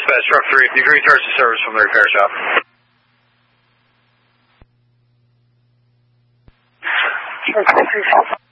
Dispatch, truck 3, you can recharge the service from the repair shop.